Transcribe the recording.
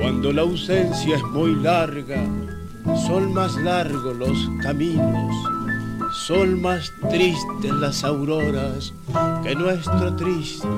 Cuando la ausencia es muy larga, son más largos los caminos, son más tristes las auroras que nuestro triste